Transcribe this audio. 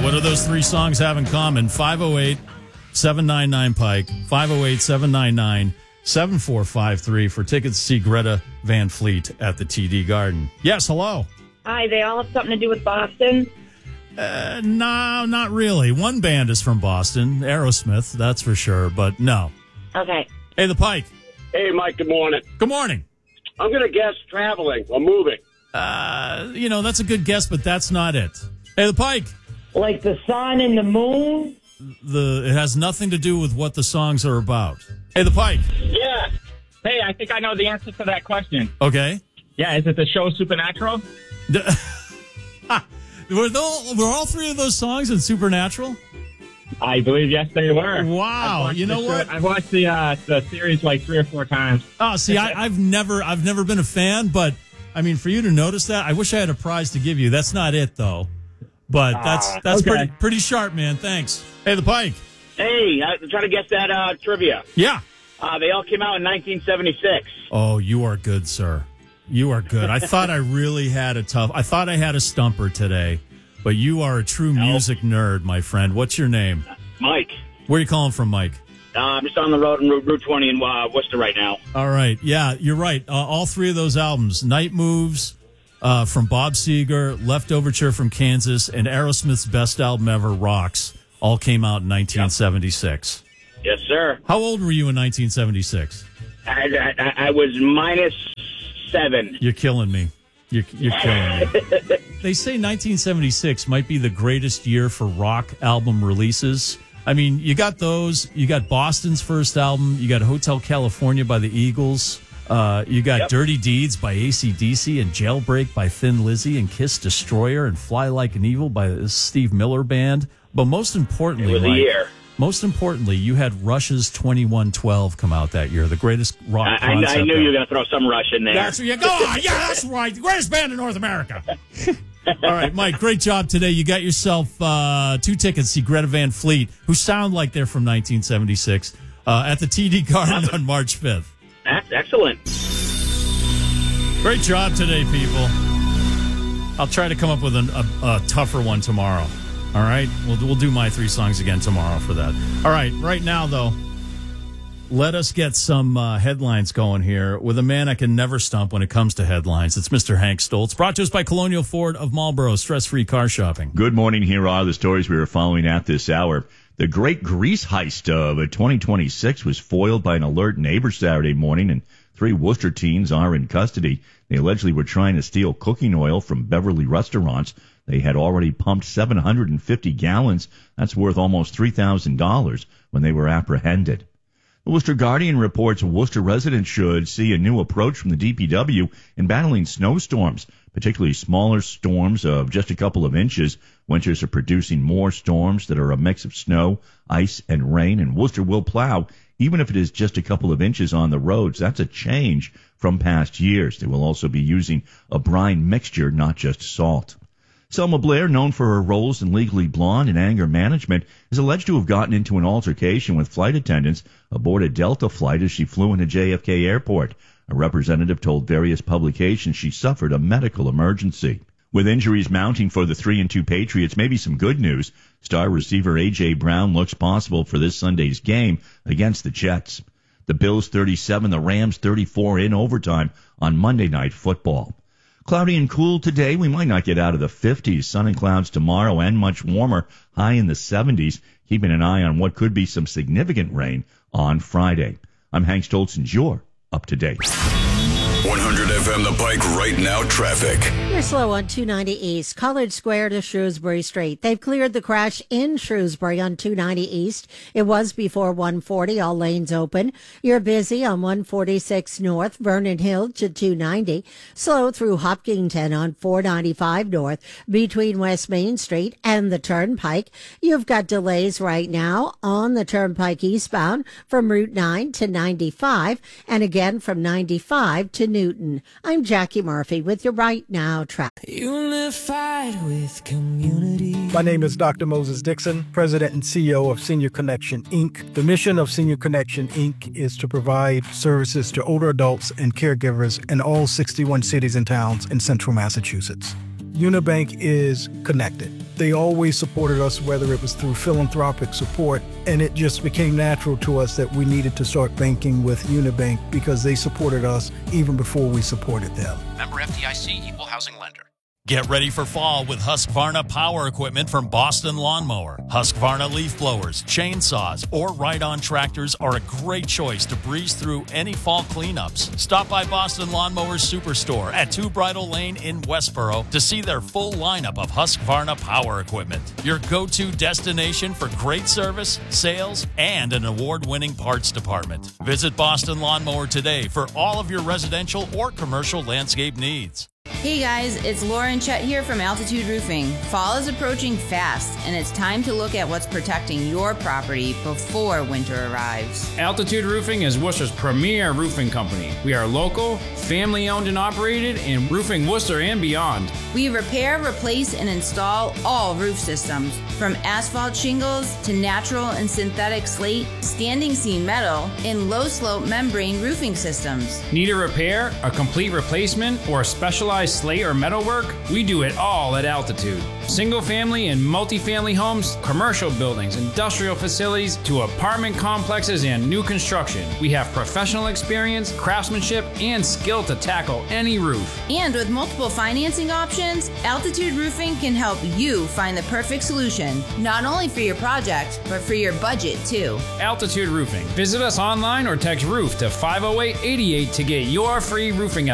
What do those three songs have in common? 508-799-PIKE, 508-799-7453 for tickets to see Greta Van Fleet at the TD Garden. Yes, hello. Hi, they all have something to do with Boston? No, not really. One band is from Boston, Aerosmith, that's for sure, but no. Okay. Hey, the Pike. Hey, Mike, good morning. Good morning. I'm going to guess traveling or moving. That's a good guess, but that's not it. Hey, the Pike. Like the sun and the moon? It has nothing to do with what the songs are about. Hey, the Pike. Yeah. Hey, I think I know the answer to that question. Okay. Yeah, is it the show Supernatural? Were all three of those songs in Supernatural? I believe yes, they were. Wow. You know what? I've watched the series like 3 or 4 times. Oh, see, I've never been a fan, but I mean, for you to notice that, I wish I had a prize to give you. That's not it, though. But that's okay. pretty sharp, man. Thanks. Hey, the Pike. Hey, I'm trying to guess that trivia. Yeah. They all came out in 1976. Oh, you are good, sir. You are good. I thought I really had I thought I had a stumper today, but you are a true music nerd, my friend. What's your name? Mike. Where are you calling from, Mike? I'm just on the road on Route 20 in Worcester right now. All right. Yeah, you're right. All three of those albums, Night Moves from Bob Seger, Leftoverture from Kansas, and Aerosmith's best album ever, Rocks, all came out in 1976. Yes, sir. How old were you in 1976? I was -7. You're killing me. You're killing me. They say 1976 might be the greatest year for rock album releases. I mean, you got those. You got Boston's first album. You got Hotel California by the Eagles. You got Dirty Deeds by AC/DC and Jailbreak by Thin Lizzy and Kiss Destroyer and Fly Like an Eagle by the Steve Miller Band. But most importantly, it was a year. Most importantly, you had Rush's 2112 come out that year, the greatest rock concept. I knew you were going to throw some Rush in there. That's yeah, that's right. The greatest band in North America. All right, Mike, great job today. You got yourself 2 tickets to see Greta Van Fleet, who sound like they're from 1976, at the TD Garden on March 5th. Excellent. Great job today, people. I'll try to come up with a tougher one tomorrow. All right? We'll do my 3 songs again tomorrow for that. All right, right now, though, let us get some headlines going here with a man I can never stump when it comes to headlines. It's Mr. Hank Stoltz, brought to us by Colonial Ford of Marlboro, stress-free car shopping. Good morning. Here are the stories we are following at this hour. The great grease heist of 2026 was foiled by an alert neighbor Saturday morning, and 3 Worcester teens are in custody. They allegedly were trying to steal cooking oil from Beverly restaurants. They had already pumped 750 gallons. That's worth almost $3,000 when they were apprehended. The Worcester Guardian reports Worcester residents should see a new approach from the DPW in battling snowstorms, particularly smaller storms of just a couple of inches. Winters are producing more storms that are a mix of snow, ice, and rain, and Worcester will plow, even if it is just a couple of inches on the roads. That's a change from past years. They will also be using a brine mixture, not just salt. Selma Blair, known for her roles in Legally Blonde and Anger Management, is alleged to have gotten into an altercation with flight attendants aboard a Delta flight as she flew into JFK Airport. A representative told various publications she suffered a medical emergency. With injuries mounting for the 3-2 Patriots, maybe some good news. Star receiver A.J. Brown looks possible for this Sunday's game against the Jets. The Bills 37, the Rams 34 in overtime on Monday Night Football. Cloudy and cool today. We might not get out of the 50s. Sun and clouds tomorrow and much warmer, high in the 70s. Keeping an eye on what could be some significant rain on Friday. I'm Hank Stoltz, and you're up to date. 100 FM The Pike right now traffic. You're slow on 290 East, College Square to Shrewsbury Street. They've cleared the crash in Shrewsbury on 290 East. It was before 140, all lanes open. You're busy on 146 North, Vernon Hill to 290. Slow through Hopkinton on 495 North between West Main Street and the Turnpike. You've got delays right now on the Turnpike eastbound from Route 9 to 95 and again from 95 to Newton. I'm Jackie Murphy with your Right Now traffic. Unified with community. My name is Dr. Moses Dixon, President and CEO of Senior Connection, Inc. The mission of Senior Connection, Inc. is to provide services to older adults and caregivers in all 61 cities and towns in central Massachusetts. Unibank is connected. They always supported us, whether it was through philanthropic support, and it just became natural to us that we needed to start banking with Unibank because they supported us even before we supported them. Member FDIC, Equal Housing Lender. Get ready for fall with Husqvarna power equipment from Boston Lawnmower. Husqvarna leaf blowers, chainsaws, or ride-on tractors are a great choice to breeze through any fall cleanups. Stop by Boston Lawnmower's Superstore at 2 Bridle Lane in Westboro to see their full lineup of Husqvarna power equipment. Your go-to destination for great service, sales, and an award-winning parts department. Visit Boston Lawnmower today for all of your residential or commercial landscape needs. Hey guys, it's Lauren Chet here from Altitude Roofing. Fall is approaching fast, and it's time to look at what's protecting your property before winter arrives. Altitude Roofing is Worcester's premier roofing company. We are local, family-owned and operated, in roofing Worcester and beyond. We repair, replace, and install all roof systems, from asphalt shingles to natural and synthetic slate, standing seam metal, and low-slope membrane roofing systems. Need a repair, a complete replacement, or a specialized slate or metal work? We do it all at Altitude. Single family and multifamily homes, commercial buildings, industrial facilities, to apartment complexes and new construction. We have professional experience, craftsmanship, and skill to tackle any roof. And with multiple financing options, Altitude Roofing can help you find the perfect solution, not only for your project, but for your budget too. Altitude Roofing. Visit us online or text ROOF to 50888 to get your free roofing estimate.